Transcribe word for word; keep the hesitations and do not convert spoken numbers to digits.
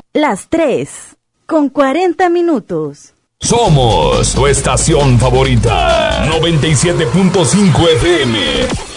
Las tres, con cuarenta minutos. Somos tu estación favorita, noventa y siete punto cinco F M.